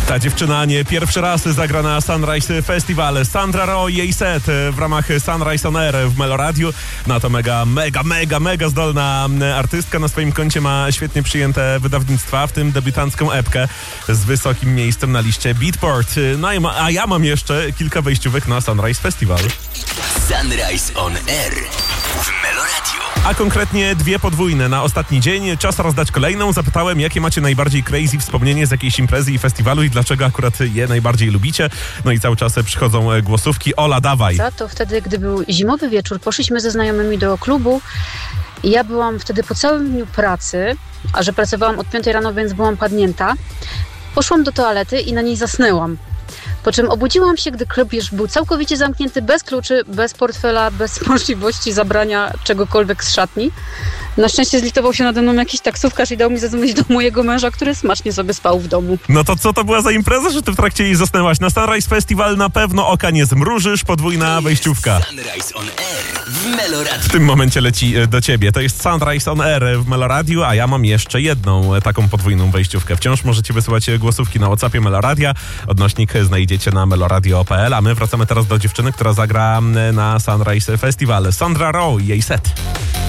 Ta dziewczyna nie pierwszy raz zagra na Sunrise Festival. Sandra Roy, jej set w ramach Sunrise On Air w Meloradiu. No to mega zdolna artystka. Na swoim koncie ma świetnie przyjęte wydawnictwa, w tym debiutancką epkę z wysokim miejscem na liście Beatport. No a ja mam jeszcze kilka wejściówek na Sunrise Festival. Sunrise On Air w Meloradiu. A konkretnie dwie podwójne na ostatni dzień. Czas rozdać kolejną. Zapytałem, jakie macie najbardziej crazy wspomnienie z jakiejś imprezy i festiwalu i dlaczego akurat je najbardziej lubicie. No i cały czas przychodzą głosówki. Ola, dawaj. To wtedy, gdy był zimowy wieczór, poszliśmy ze znajomymi do klubu. Ja byłam wtedy po całym dniu pracy, a że pracowałam od 5 rano, więc byłam padnięta. Poszłam do toalety i na niej zasnęłam. Po czym obudziłam się, gdy klub już był całkowicie zamknięty, bez kluczy, bez portfela, bez możliwości zabrania czegokolwiek z szatni. Na szczęście zlitował się nade mną jakiś taksówkarz i dał mi zadzwonić do mojego męża, który smacznie sobie spał w domu. No to co to była za impreza, że ty w trakcie jej zasnęłaś? Na Sunrise Festival na pewno oka nie zmrużysz, podwójna wejściówka. Sunrise On Air w Meloradiu. W tym momencie leci do ciebie. To jest Sunrise On Air w Meloradiu, a ja mam jeszcze jedną taką podwójną wejściówkę. Wciąż możecie wysyłać głosówki na WhatsAppie Meloradia. Odnośnik znajdziecie na meloradio.pl, a my wracamy teraz do dziewczyny, która zagra na Sunrise Festival. Sandra Roy, jej set.